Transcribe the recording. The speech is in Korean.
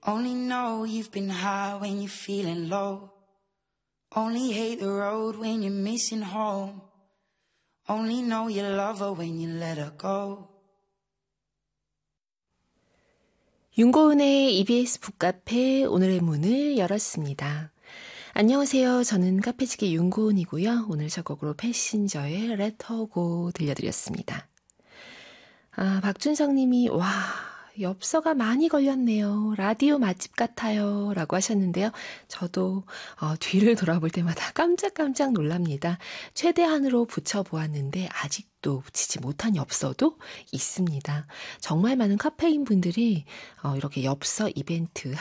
Only know you've been high when you're feeling low. Only hate the road when you're missing home. Only know you love her when you let her go. 윤고은의 EBS 북카페 오늘의 문을 열었습니다. 안녕하세요. 저는 카페지기 윤고은이고요. 오늘 첫 곡으로 패신저의 Let Her Go 들려드렸습니다. 박준성 님이 엽서가 많이 걸렸네요. 라디오 맛집 같아요. 라고 하셨는데요. 저도 뒤를 돌아볼 때마다 깜짝깜짝 놀랍니다. 최대한으로 붙여보았는데 아직도 붙이지 못한 엽서도 있습니다. 정말 많은 카페인 분들이 이렇게 엽서 이벤트